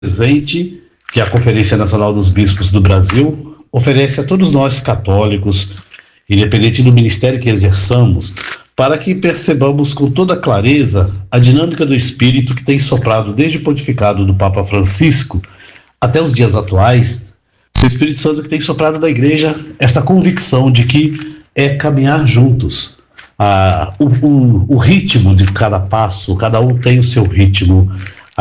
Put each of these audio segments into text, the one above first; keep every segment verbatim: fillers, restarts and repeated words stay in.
presente que a Conferência Nacional dos Bispos do Brasil oferece a todos nós católicos, independente do ministério que exerçamos, para que percebamos com toda clareza a dinâmica do Espírito que tem soprado desde o pontificado do Papa Francisco até os dias atuais, o Espírito Santo que tem soprado na Igreja esta convicção de que é caminhar juntos. Ah, o, o, o ritmo de cada passo, cada um tem o seu ritmo,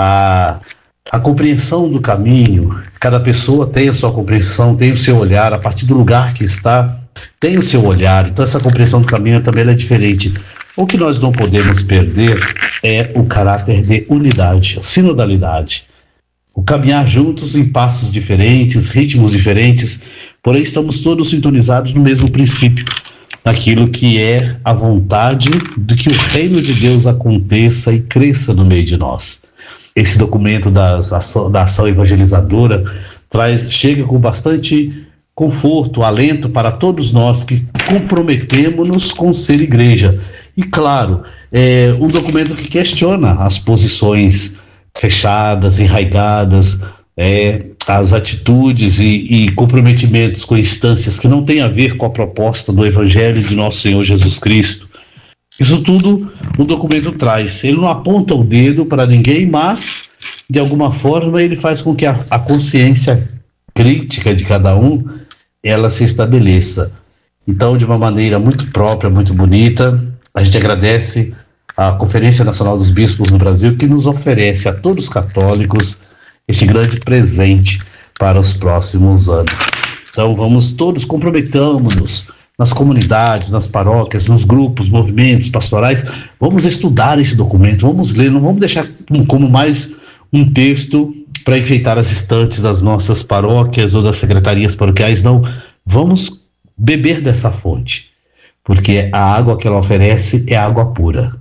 a, a compreensão do caminho, cada pessoa tem a sua compreensão, tem o seu olhar, a partir do lugar que está, tem o seu olhar, então essa compreensão do caminho também é diferente. O que nós não podemos perder é o caráter de unidade, a sinodalidade, o caminhar juntos em passos diferentes, ritmos diferentes, porém estamos todos sintonizados no mesmo princípio, naquilo que é a vontade de que o reino de Deus aconteça e cresça no meio de nós. Esse documento das, da ação evangelizadora traz, chega com bastante conforto, alento para todos nós que comprometemos-nos com ser igreja. E claro, é um documento que questiona as posições fechadas, enraigadas, é, as atitudes e, e comprometimentos com instâncias que não têm a ver com a proposta do Evangelho de nosso Senhor Jesus Cristo. Isso tudo o documento traz. Ele não aponta o dedo para ninguém, mas, de alguma forma, ele faz com que a, a consciência crítica de cada um, ela se estabeleça. Então, de uma maneira muito própria, muito bonita, a gente agradece à Conferência Nacional dos Bispos do Brasil, que nos oferece a todos os católicos este grande presente para os próximos anos. Então, vamos todos, comprometamos-nos nas comunidades, nas paróquias, nos grupos, movimentos pastorais, vamos estudar esse documento, vamos ler, não vamos deixar como mais um texto para enfeitar as estantes das nossas paróquias ou das secretarias paroquiais, não, vamos beber dessa fonte, porque a água que ela oferece é água pura.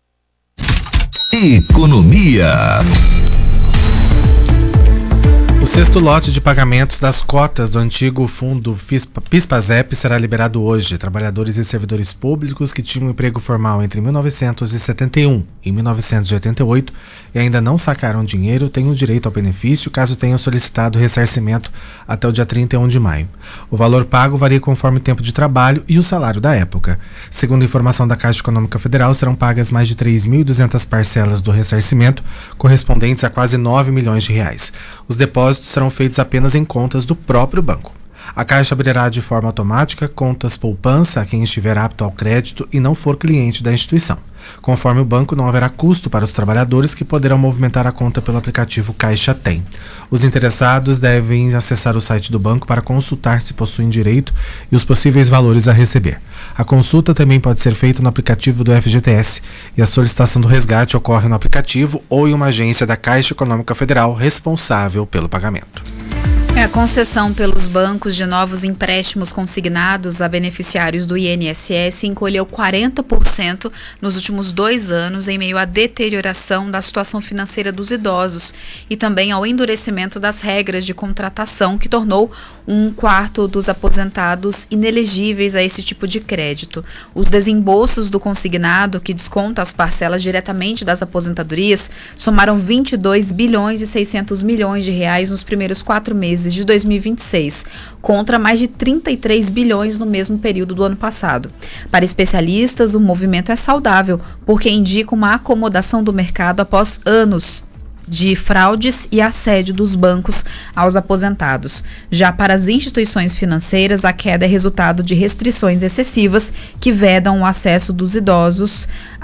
Economia. O sexto lote de pagamentos das cotas do antigo fundo PIS/PASEP será liberado hoje. Trabalhadores e servidores públicos que tinham um emprego formal entre mil novecentos e setenta e um e mil novecentos e oitenta e oito e ainda não sacaram dinheiro têm o direito ao benefício caso tenham solicitado ressarcimento até o dia trinta e um de maio. O valor pago varia conforme o tempo de trabalho e o salário da época. Segundo a informação da Caixa Econômica Federal, serão pagas mais de três mil e duzentas parcelas do ressarcimento, correspondentes a quase nove milhões de reais. Os depósitos serão feitos apenas em contas do próprio banco. A Caixa abrirá de forma automática contas poupança a quem estiver apto ao crédito e não for cliente da instituição. Conforme o banco, não haverá custo para os trabalhadores que poderão movimentar a conta pelo aplicativo Caixa Tem. Os interessados devem acessar o site do banco para consultar se possuem direito e os possíveis valores a receber. A consulta também pode ser feita no aplicativo do F G T S e a solicitação do resgate ocorre no aplicativo ou em uma agência da Caixa Econômica Federal responsável pelo pagamento. A concessão pelos bancos de novos empréstimos consignados a beneficiários do I N S S encolheu quarenta por cento nos últimos dois anos em meio à deterioração da situação financeira dos idosos e também ao endurecimento das regras de contratação que tornou um quarto dos aposentados inelegíveis a esse tipo de crédito. Os desembolsos do consignado, que desconta as parcelas diretamente das aposentadorias, somaram vinte e dois bilhões e seiscentos milhões de reais nos primeiros quatro meses de dois mil e vinte e seis, contra mais de trinta e três bilhões no mesmo período do ano passado. Para especialistas, o movimento é saudável, porque indica uma acomodação do mercado após anos de fraudes e assédio dos bancos aos aposentados. Já para as instituições financeiras, a queda é resultado de restrições excessivas que vedam o acesso dos idosos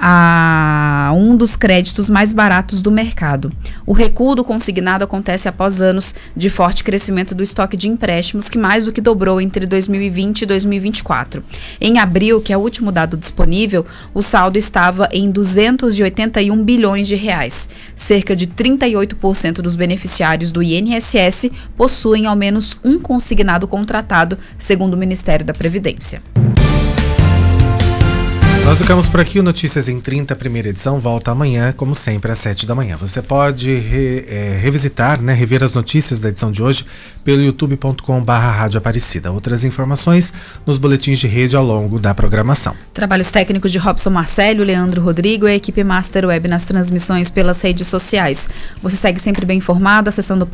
a um dos créditos mais baratos do mercado. O recuo do consignado acontece após anos de forte crescimento do estoque de empréstimos, que mais do que dobrou entre dois mil e vinte e dois mil e vinte e quatro. Em abril, que é o último dado disponível, o saldo estava em duzentos e oitenta e um bilhões de reais. Cerca de trinta e oito por cento dos beneficiários do I N S S possuem ao menos um consignado contratado, segundo o Ministério da Previdência. Nós ficamos por aqui. O Notícias em trinta, primeira edição, volta amanhã, como sempre, às sete da manhã. Você pode re, é, revisitar, né, rever as notícias da edição de hoje pelo youtube ponto com barra Rádio Aparecida. Outras informações nos boletins de rede ao longo da programação. Trabalhos técnicos de Robson Marcelo, Leandro Rodrigo e a equipe Master Web nas transmissões pelas redes sociais. Você segue sempre bem informado, acessando